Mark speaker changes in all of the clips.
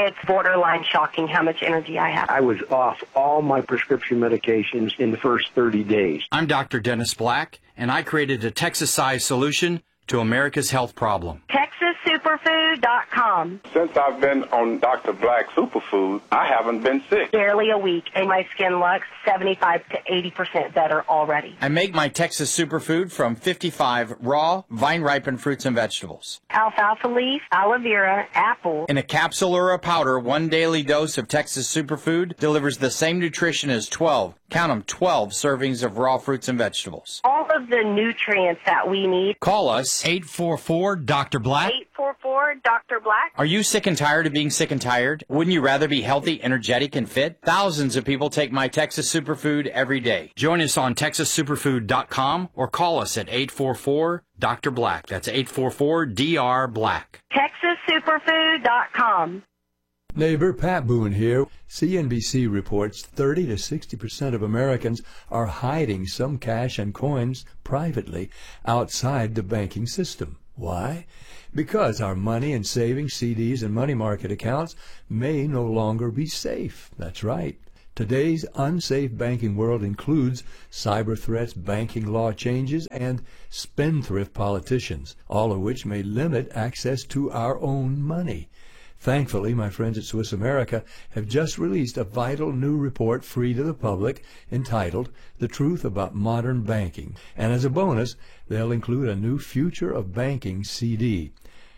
Speaker 1: It's borderline shocking how much energy I have.
Speaker 2: I was off all my prescription medications in the first 30 days.
Speaker 3: I'm Dr. Dennis Black, and I created a Texas-sized solution to America's health problem.
Speaker 1: TexasSuperfood.com.
Speaker 4: Since I've been on Dr. Black Superfood, I haven't been sick.
Speaker 1: Barely a week, and my skin looks 75 to 80% better already.
Speaker 3: I make my Texas Superfood from 55 raw, vine-ripened fruits and vegetables.
Speaker 1: Alfalfa leaf, aloe vera, apple.
Speaker 3: In a capsule or a powder, 1 daily dose of Texas Superfood delivers the same nutrition as 12 servings of raw fruits and vegetables.
Speaker 1: All of the nutrients that we need.
Speaker 3: Call us 844-DR-BLACK.
Speaker 1: 844-DR-BLACK.
Speaker 3: Are you sick and tired of being sick and tired? Wouldn't you rather be healthy, energetic, and fit? Thousands of people take my Texas Superfood every day. Join us on TexasSuperfood.com or call us at 844-DR-BLACK. That's 844-DR-BLACK.
Speaker 1: TexasSuperfood.com.
Speaker 5: Neighbor Pat Boone here. CNBC reports 30 to 60% of Americans are hiding some cash and coins privately outside the banking system. Why? Because our money and savings, CDs, and money market accounts may no longer be safe. That's right. Today's unsafe banking world includes cyber threats, banking law changes, and spendthrift politicians, all of which may limit access to our own money. Thankfully, my friends at Swiss America have just released a vital new report free to the public entitled The Truth About Modern Banking. And as a bonus, they'll include a new Future of Banking CD.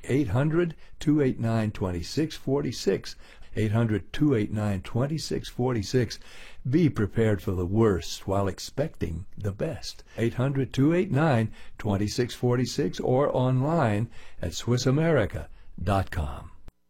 Speaker 5: 800-289-2646. 800-289-2646. Be prepared for the worst while expecting the best. 800-289-2646 or online at SwissAmerica.com.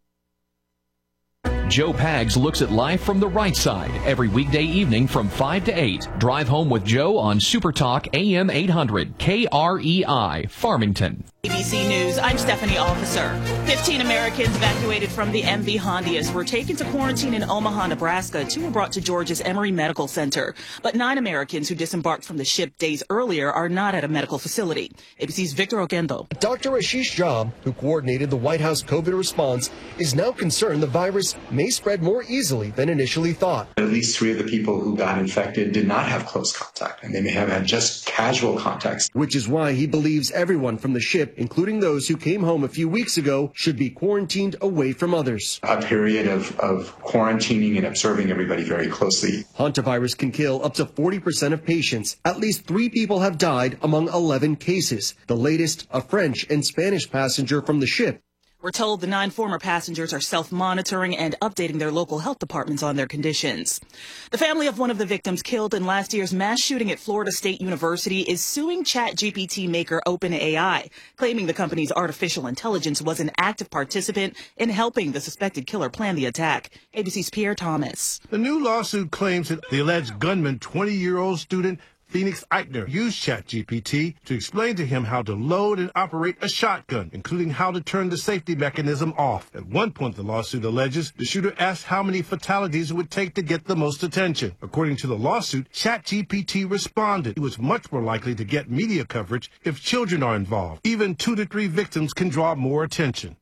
Speaker 6: Joe Pags looks at life from the right side every weekday evening from 5 to 8. Drive home with Joe on Super Talk AM 800 KREI Farmington.
Speaker 7: ABC News, I'm Stephanie Officer. 15 Americans evacuated from the MV Hondias were taken to quarantine in Omaha, Nebraska. 2 were brought to Georgia's Emory Medical Center. But 9 Americans who disembarked from the ship days earlier are not at a medical facility. ABC's Victor Oquendo.
Speaker 8: Dr. Ashish Jha, who coordinated the White House COVID response, is now concerned the virus may spread more easily than initially thought.
Speaker 9: At least 3 of the people who got infected did not have close contact, and they may have had just casual contacts.
Speaker 8: Which is why he believes everyone from the ship, including those who came home a few weeks ago, should be quarantined away from others.
Speaker 9: A period of quarantining and observing everybody very closely.
Speaker 8: Hantavirus can kill up to 40% of patients. At least 3 people have died among 11 cases. The latest, a French and Spanish passenger from the ship.
Speaker 7: We're told the 9 former passengers are self-monitoring and updating their local health departments on their conditions. The family of one of the victims killed in last year's mass shooting at Florida State University is suing ChatGPT maker OpenAI, claiming the company's artificial intelligence was an active participant in helping the suspected killer plan the attack. ABC's Pierre Thomas.
Speaker 10: The new lawsuit claims that the alleged gunman, 20-year-old student Phoenix Eichner, used ChatGPT to explain to him how to load and operate a shotgun, including how to turn the safety mechanism off. At one point, the lawsuit alleges the shooter asked how many fatalities it would take to get the most attention. According to the lawsuit, ChatGPT responded it was much more likely to get media coverage if children are involved. Even 2 to 3 victims can draw more attention.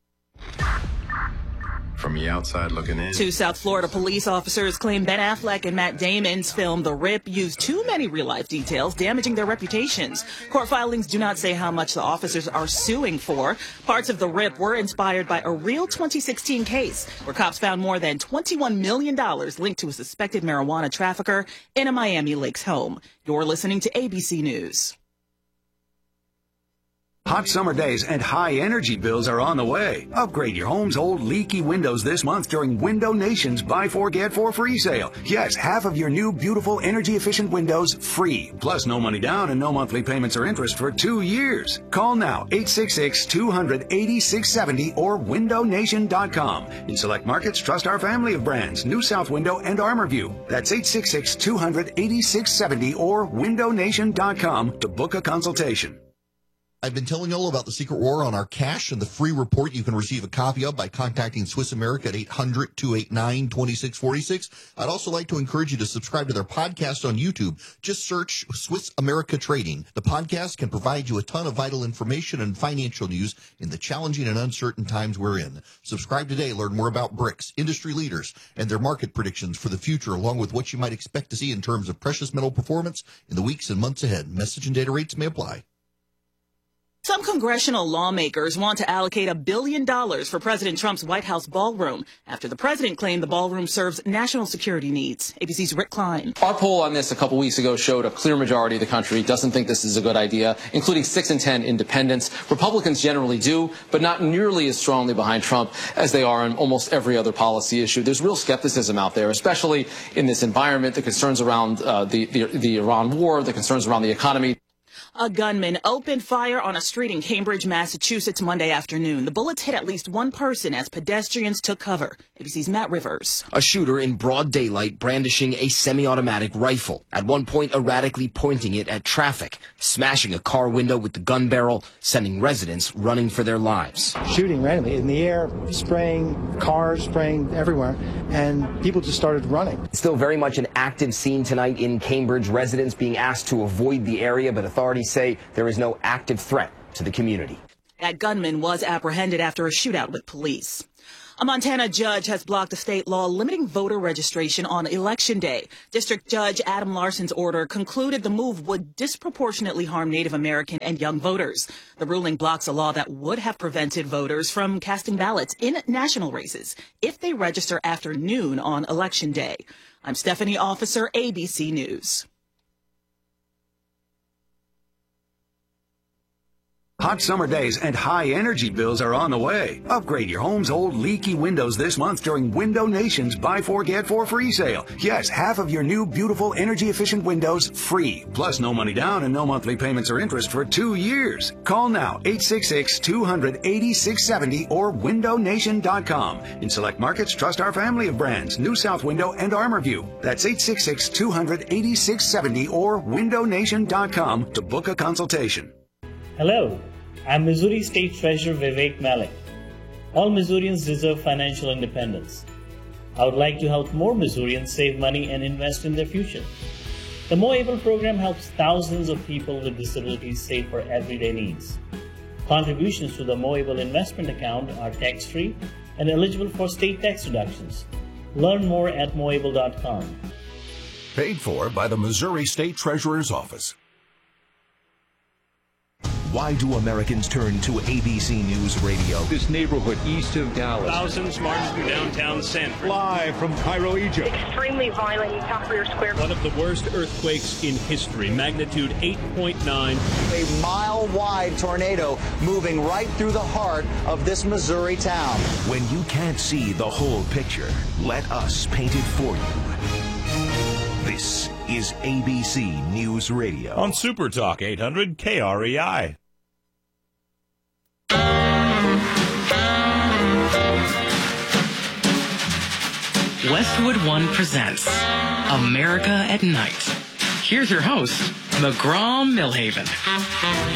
Speaker 11: From the outside looking in.
Speaker 7: 2 South Florida police officers claim Ben Affleck and Matt Damon's film The Rip used too many real-life details, damaging their reputations. Court filings do not say how much the officers are suing for. Parts of The Rip were inspired by a real 2016 case where cops found more than $21 million linked to a suspected marijuana trafficker in a Miami Lakes home. You're listening to ABC News.
Speaker 12: Hot summer days and high energy bills are on the way. Upgrade your home's old leaky windows this month during Window Nation's Buy 4 Get 4 free sale. Yes, half of your new beautiful energy efficient windows free. Plus no money down and no monthly payments or interest for 2 years. Call now 866-200-8670 or windownation.com. In select markets, trust our family of brands, New South Window and ArmorView. That's 866-200-8670 or windownation.com to book a consultation.
Speaker 11: I've been telling you all about the Secret War on our cash and the free report you can receive a copy of by contacting Swiss America at 800-289-2646. I'd also like to encourage you to subscribe to their podcast on YouTube. Just search Swiss America Trading. The podcast can provide you a ton of vital information and financial news in the challenging and uncertain times we're in. Subscribe today. Learn more about BRICS, industry leaders, and their market predictions for the future, along with what you might expect to see in terms of precious metal performance in the weeks and months ahead. Message and data rates may apply.
Speaker 7: Some congressional lawmakers want to allocate $1 billion for President Trump's White House ballroom after the president claimed the ballroom serves national security needs. ABC's Rick Klein.
Speaker 13: Our poll on this a couple weeks ago showed a clear majority of the country doesn't think this is a good idea, including 6 in 10 independents. Republicans generally do, but not nearly as strongly behind Trump as they are on almost every other policy issue. There's real skepticism out there, especially in this environment, the concerns around the Iran war, the concerns around the economy.
Speaker 7: A gunman opened fire on a street in Cambridge, Massachusetts Monday afternoon. The bullets hit at least one person as pedestrians took cover. ABC's Matt Rivers.
Speaker 14: A shooter in broad daylight brandishing a semi-automatic rifle, at one point erratically pointing it at traffic, smashing a car window with the gun barrel, sending residents running for their lives.
Speaker 15: Shooting randomly in the air, spraying, cars spraying everywhere, and people just started running.
Speaker 14: Still very much an active scene tonight in Cambridge. Residents being asked to avoid the area, but authorities say there is no active threat to the community.
Speaker 7: That gunman was apprehended after a shootout with police. A Montana judge has blocked a state law limiting voter registration on Election Day. District Judge Adam Larson's order concluded the move would disproportionately harm Native American and young voters. The ruling blocks a law that would have prevented voters from casting ballots in national races if they register after noon on Election Day. I'm Stephanie Officer, ABC News.
Speaker 12: Hot summer days and high energy bills are on the way. Upgrade your home's old leaky windows this month during Window Nation's Buy 4 Get 4 free sale. Yes, half of your new beautiful energy efficient windows free. Plus no money down and no monthly payments or interest for 2 years. Call now 866-200-8670 or windownation.com. In select markets, trust our family of brands, New South Window and ArmorView. That's 866-200-8670 or windownation.com to book a consultation.
Speaker 16: Hello, I'm Missouri State Treasurer Vivek Malik. All Missourians deserve financial independence. I would like to help more Missourians save money and invest in their future. The More Able program helps thousands of people with disabilities save for everyday needs. Contributions to the More Able investment account are tax-free and eligible for state tax deductions. Learn more at moreable.com.
Speaker 17: Paid for by the Missouri State Treasurer's Office. Why do Americans turn to ABC News Radio?
Speaker 18: This neighborhood east of Dallas.
Speaker 19: Thousands marched through downtown Sanford.
Speaker 18: Live from Cairo, Egypt.
Speaker 1: Extremely violent in Tahrir Square.
Speaker 19: One of the worst earthquakes in history, magnitude 8.9.
Speaker 20: A mile-wide tornado moving right through the heart of this Missouri town.
Speaker 17: When you can't see the whole picture, let us paint it for you. This is ABC News Radio.
Speaker 21: On Super Talk 800 KREI.
Speaker 22: Westwood One presents America at Night. Here's your host, McGraw Millhaven.